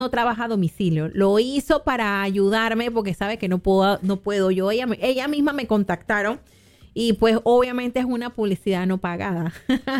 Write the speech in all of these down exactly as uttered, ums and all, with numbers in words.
no trabaja a domicilio. Lo hizo para ayudarme porque sabe que no puedo, no puedo yo. Ella, ella misma me contactaron y pues obviamente es una publicidad no pagada.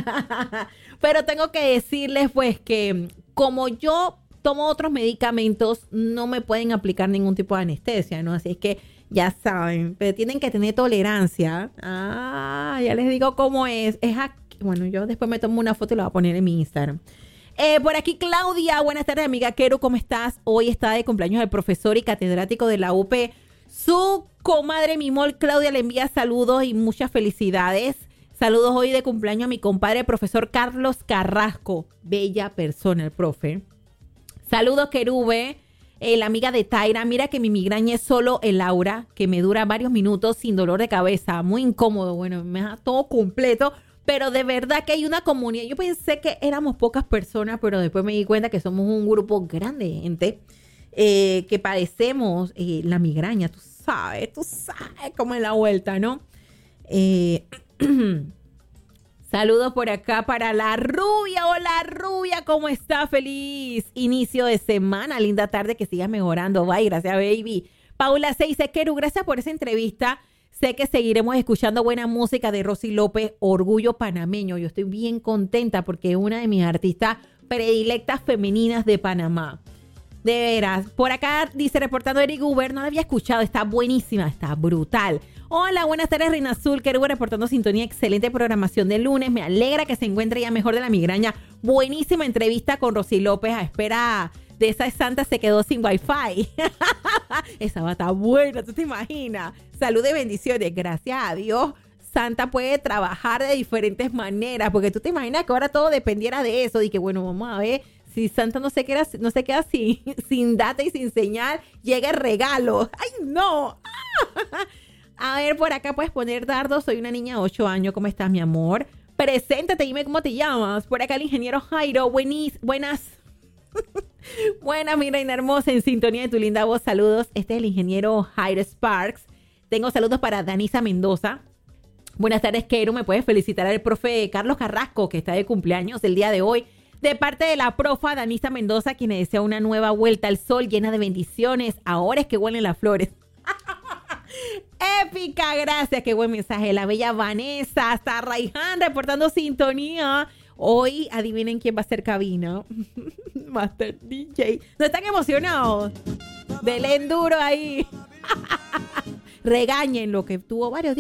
Pero tengo que decirles pues que como yo tomo otros medicamentos, no me pueden aplicar ningún tipo de anestesia, ¿no? Así es que ya saben, pero tienen que tener tolerancia. Ah, ya les digo cómo es. Es aquí. Bueno, yo después me tomo una foto y la voy a poner en mi Instagram. Eh, por aquí Claudia, buenas tardes amiga Quero, ¿cómo estás? Hoy está de cumpleaños el profesor y catedrático de la U P. Su comadre Mimol Claudia le envía saludos y muchas felicidades. Saludos hoy de cumpleaños a mi compadre profesor Carlos Carrasco. Bella persona el profe. Saludos Querube, eh, la amiga de Taira. Mira que mi migraña es solo el aura, que me dura varios minutos sin dolor de cabeza. Muy incómodo, bueno, me da todo completo. Pero de verdad que hay una comunidad. Yo pensé que éramos pocas personas, pero después me di cuenta que somos un grupo grande de gente eh, que padecemos eh, la migraña. Tú sabes, tú sabes cómo es la vuelta, ¿no? Eh, saludos por acá para la rubia. Hola rubia, ¿cómo está? Feliz inicio de semana. Linda tarde, que sigas mejorando. Bye, gracias baby. Paula Seisequeru, gracias por esa entrevista. Sé que seguiremos escuchando buena música de Rosy López, Orgullo Panameño. Yo estoy bien contenta porque es una de mis artistas predilectas femeninas de Panamá. De veras. Por acá dice, reportando Eric Uber, no la había escuchado, está buenísima, está brutal. Hola, buenas tardes, Reina Azul, Quero reportando sintonía, excelente programación de lunes. Me alegra que se encuentre ya mejor de la migraña. Buenísima entrevista con Rosy López. A espera de esa santa se quedó sin wifi. Esa va a estar buena, ¿tú te imaginas? Salud y bendiciones. Gracias a Dios, Santa puede trabajar de diferentes maneras, porque tú te imaginas que ahora todo dependiera de eso. Y que bueno, vamos a ver, si Santa no se queda, no se queda sin, sin data y sin señal, llega el regalo. ¡Ay, no! A ver, por acá puedes poner Dardo. Soy una niña de ocho años. ¿Cómo estás, mi amor? Preséntate, dime cómo te llamas. Por acá el ingeniero Jairo. Buenis, buenas. Buenas, mi reina hermosa, en sintonía de tu linda voz. Saludos. Este es el ingeniero Jairo Sparks. Tengo saludos para Danisa Mendoza. Buenas tardes, Quero. Me puedes felicitar al profe Carlos Carrasco, que está de cumpleaños el día de hoy. De parte de la profa Danisa Mendoza, quien le desea una nueva vuelta al sol llena de bendiciones. Ahora es que huelen las flores. Épica, gracias. Qué buen mensaje. La bella Vanessa, hasta Raihan reportando sintonía. Hoy, adivinen quién va a ser cabina. Master D J. ¿No están emocionados? Del enduro ahí. Regañen lo que tuvo varios días.